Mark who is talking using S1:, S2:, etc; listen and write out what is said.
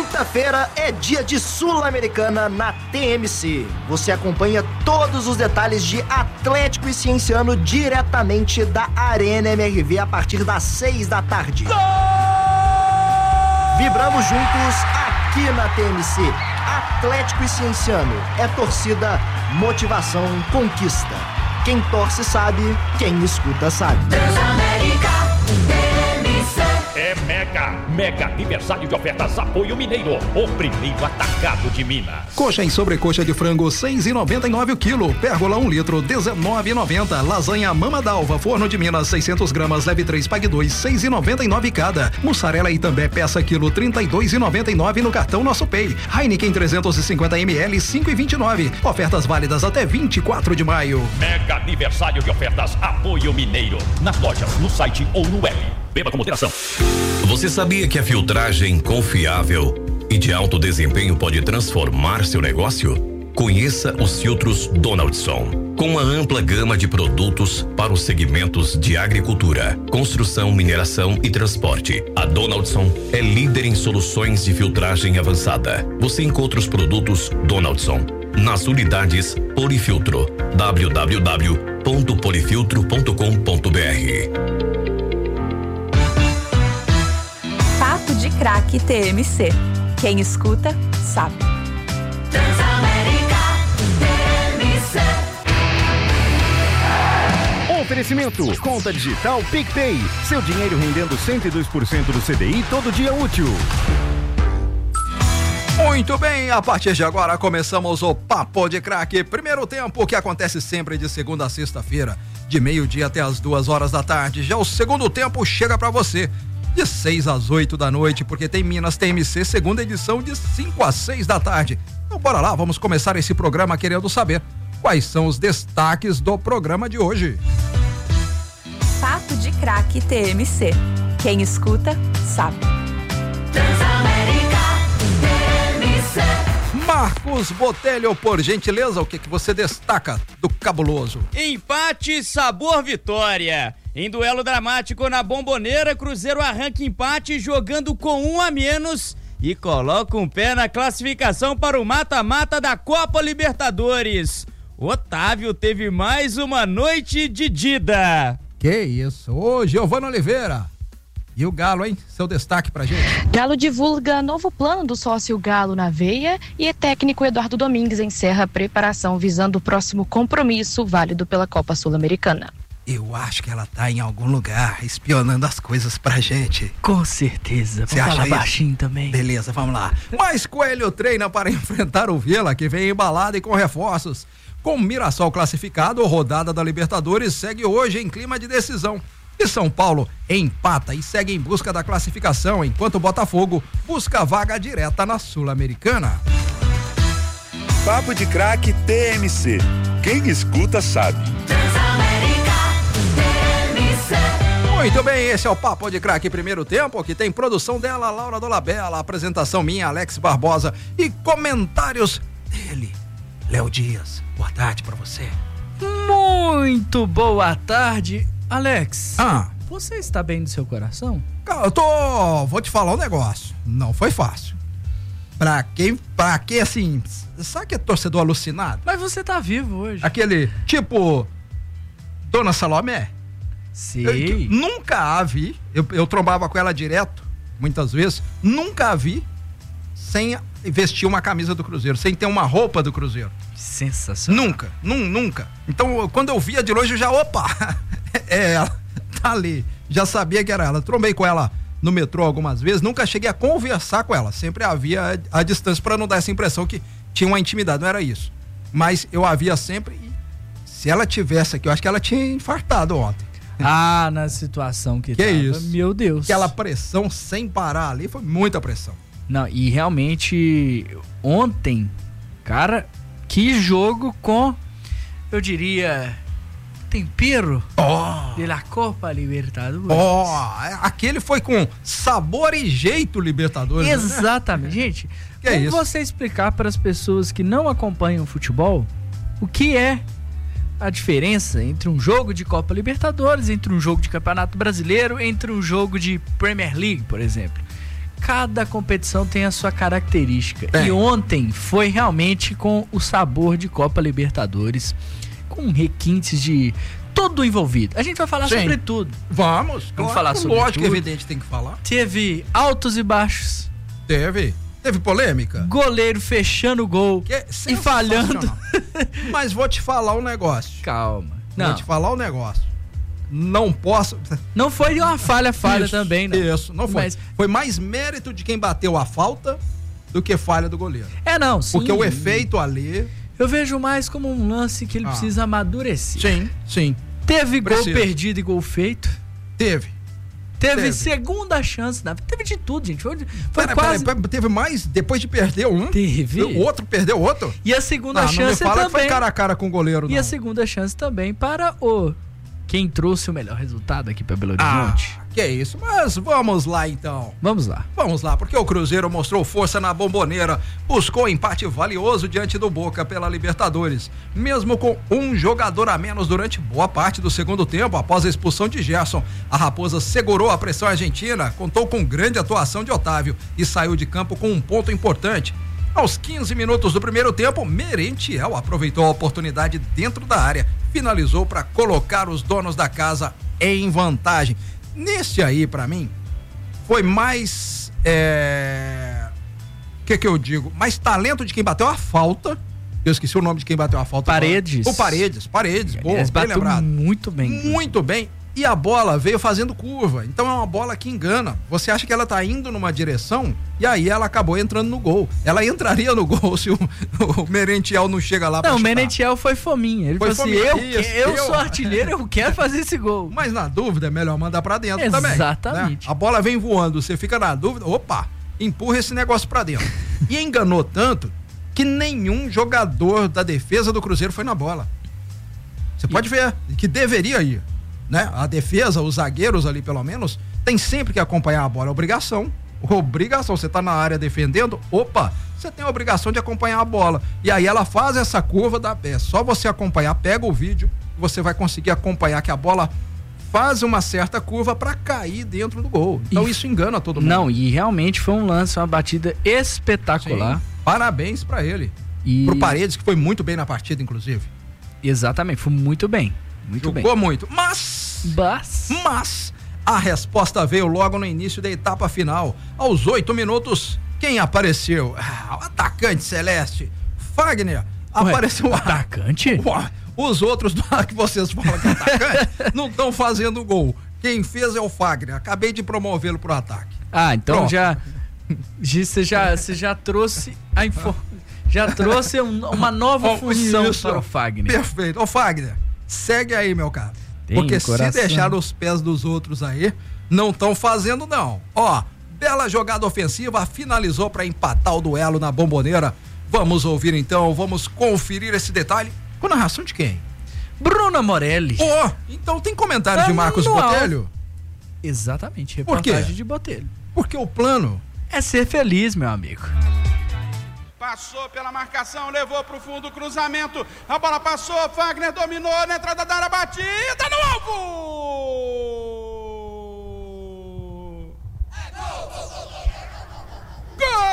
S1: Quinta-feira é dia de Sul-Americana na TMC. Você acompanha todos os detalhes de Atlético e Cienciano diretamente da Arena MRV a partir das 6 da tarde. Gol! Vibramos juntos aqui na TMC. Atlético e Cienciano é torcida, motivação, conquista. Quem torce sabe, quem escuta sabe.
S2: Transamérica TMC.
S3: É mega aniversário de ofertas Apoio Mineiro, o primeiro atacado de Minas.
S4: Coxa em sobrecoxa de frango, 6,99 o quilo. Pérgola 1 litro, 19,90. Lasanha Mama d'Alva, forno de Minas, 600 gramas, leve 3, pague 2, 6,99 cada. Mussarela Itambé, peça quilo, 32,99 no cartão Nosso Pay. Heineken 350 ml, 5,29. Ofertas válidas até 24 de maio.
S3: Mega aniversário de ofertas Apoio Mineiro. Nas lojas, no site ou no web. Beba com moderação.
S5: Você sabia que a filtragem confiável e de alto desempenho pode transformar seu negócio? Conheça os filtros Donaldson. Com uma ampla gama de produtos para os segmentos de agricultura, construção, mineração e transporte, a Donaldson é líder em soluções de filtragem avançada. Você encontra os produtos Donaldson nas unidades Polifiltro. www.polifiltro.com.br.
S6: Papo de Craque TMC. Quem escuta, sabe.
S2: Transamérica TMC.
S7: Oferecimento, conta digital PicPay. Seu dinheiro rendendo 102% do CDI todo dia útil.
S4: Muito bem, a partir de agora começamos o Papo de Craque. Primeiro tempo que acontece sempre de segunda a sexta-feira, de meio-dia até as 2 horas da tarde. Já o segundo tempo chega pra você de 6 às 8 da noite, porque tem Minas TMC, segunda edição de 5 às 6 da tarde. Então bora lá, vamos começar esse programa querendo saber quais são os destaques do programa de hoje.
S6: Papo de Craque TMC. Quem escuta, sabe.
S2: Transamérica TMC.
S4: Marcos Botelho, por gentileza, o que você destaca do cabuloso?
S8: Empate, sabor vitória. Em duelo dramático na Bomboneira, Cruzeiro arranca empate jogando com 1 a menos e coloca um pé na classificação para o mata-mata da Copa Libertadores. Otávio teve mais uma noite de Dida.
S4: Que isso, ô Giovana Oliveira. E o Galo, hein? Seu destaque pra gente.
S9: Galo divulga novo plano do sócio Galo na veia e técnico Eduardo Domingues encerra a preparação visando o próximo compromisso válido pela Copa Sul-Americana.
S4: Eu acho que ela tá em algum lugar espionando as coisas pra gente.
S10: Com certeza. Vamos falar baixinho também.
S4: Beleza, vamos lá. Mas Coelho treina para enfrentar o Vila, que vem embalado e com reforços. Com Mirassol classificado, a rodada da Libertadores segue hoje em clima de decisão. E São Paulo empata e segue em busca da classificação, enquanto o Botafogo busca a vaga direta na Sul-Americana.
S11: Papo de Craque TMC. Quem escuta sabe.
S4: Muito bem, esse é o Papo de Craque primeiro tempo, que tem produção dela, Laura Dolabella, apresentação minha, Alex Barbosa, e comentários dele, Léo Dias. Boa tarde pra você.
S10: Muito boa tarde, Alex. Você está bem do seu coração?
S4: Eu vou te falar um negócio, não foi fácil. Pra quem assim, sabe que é torcedor alucinado?
S10: Mas você tá vivo hoje.
S4: Aquele, tipo, Dona Salomé?
S10: Sei.
S4: Nunca a vi, eu trombava com ela direto, muitas vezes, nunca a vi sem vestir uma camisa do Cruzeiro, sem ter uma roupa do Cruzeiro.
S10: Sensacional.
S4: Nunca. Então, quando eu via de longe, eu já, ela tá ali, já sabia que era ela. Trombei com ela no metrô algumas vezes, nunca cheguei a conversar com ela, sempre havia a distância para não dar essa impressão que tinha uma intimidade, não era isso. Mas eu a via sempre e se ela tivesse aqui, eu acho que ela tinha infartado ontem.
S10: Na situação que tava.
S4: Isso?
S10: Meu Deus.
S4: Aquela pressão sem parar ali, foi muita pressão.
S10: Não, e realmente, ontem, cara, que jogo com, eu diria, tempero pela Copa Libertadores.
S4: Aquele foi com sabor e jeito Libertadores.
S10: Exatamente.
S4: Né?
S10: Gente, como você explicar para as pessoas que não acompanham o futebol o que é a diferença entre um jogo de Copa Libertadores, entre um jogo de Campeonato Brasileiro, entre um jogo de Premier League, por exemplo? Cada competição tem a sua característica. E ontem foi realmente com o sabor de Copa Libertadores, com requintes de tudo envolvido. A gente vai falar sobre tudo.
S4: Vamos
S10: falar sobre
S4: lógico,
S10: tudo.
S4: evidente, tem que falar.
S10: Teve altos e baixos.
S4: Teve polêmica.
S10: Goleiro fechando o gol e falhando.
S4: Mas vou te falar um negócio.
S10: Calma.
S4: Vou te falar um negócio. Não posso...
S10: Não foi uma falha também, não.
S4: Isso, não foi. Foi mais mérito de quem bateu a falta do que falha do goleiro.
S10: Não, sim.
S4: Porque o efeito ali...
S10: Eu vejo mais como um lance que ele precisa amadurecer.
S4: Sim.
S10: Teve gol perdido e gol feito? Teve segunda chance. Teve de tudo, gente. Foi quase...
S4: Teve mais? Depois de perder um?
S10: Teve.
S4: O outro perdeu outro?
S10: E a segunda chance
S4: não me fala
S10: também.
S4: Que foi cara a cara com o goleiro,
S10: E a segunda chance também para quem trouxe o melhor resultado aqui para Belo Horizonte.
S4: Que isso, mas vamos lá então.
S10: Vamos lá,
S4: porque o Cruzeiro mostrou força na Bomboneira, buscou empate valioso diante do Boca pela Libertadores, mesmo com um jogador a menos durante boa parte do segundo tempo. Após a expulsão de Gerson, a Raposa segurou a pressão argentina, contou com grande atuação de Otávio e saiu de campo com um ponto importante. Aos 15 minutos do primeiro tempo, Merentiel aproveitou a oportunidade dentro da área, finalizou para colocar os donos da casa em vantagem. Nesse aí, pra mim, foi mais, que eu digo? Mais talento de quem bateu a falta. Eu esqueci o nome de quem bateu a falta.
S10: Paredes.
S4: O Paredes, boa, bem lembrado.
S10: Muito bem.
S4: Muito bem. E a bola veio fazendo curva. Então é uma bola que engana. Você acha que ela tá indo numa direção e aí ela acabou entrando no gol. Ela entraria no gol se o Merentiel não chega lá pra chutar.
S10: O Merentiel foi fominha. Ele falou assim, eu sou artilheiro, eu quero fazer esse gol.
S4: Mas na dúvida é melhor mandar pra dentro também.
S10: Exatamente.
S4: Né? A bola vem voando, você fica na dúvida, empurra esse negócio pra dentro. E enganou tanto que nenhum jogador da defesa do Cruzeiro foi na bola. Você pode ver que deveria ir. Né? A defesa, os zagueiros ali pelo menos, tem sempre que acompanhar a bola, é obrigação, você tá na área defendendo, você tem a obrigação de acompanhar a bola, e aí ela faz essa curva da pé, só você acompanhar, pega o vídeo, você vai conseguir acompanhar que a bola faz uma certa curva para cair dentro do gol, então isso engana todo mundo.
S10: Não, e realmente foi um lance, uma batida espetacular.
S4: Sim. Parabéns para ele, pro Paredes, que foi muito bem na partida, inclusive.
S10: Exatamente, foi muito bem.
S4: Jogou muito, mas a resposta veio logo no início da etapa final. Aos 8 minutos, quem apareceu? O atacante celeste, Fagner. Apareceu o
S10: atacante?
S4: Os outros que vocês falam que é atacante não estão fazendo gol. Quem fez é o Fagner. Acabei de promovê-lo pro ataque.
S10: Então você já trouxe a já trouxe uma nova função para o Fagner.
S4: Perfeito. Ô Fagner, segue aí, meu cara. Porque se deixar os pés dos outros aí, não estão fazendo não. Bela jogada ofensiva, finalizou para empatar o duelo na Bomboneira. Vamos ouvir então, vamos conferir esse detalhe com narração de quem?
S10: Bruna Morelli.
S4: Então tem comentário de Marcos Botelho?
S10: Exatamente, reportagem de Botelho.
S4: Porque o plano
S10: é ser feliz, meu amigo.
S12: Passou pela marcação, levou pro fundo o cruzamento. A bola passou, Fagner dominou na entrada da área, batida no alvo!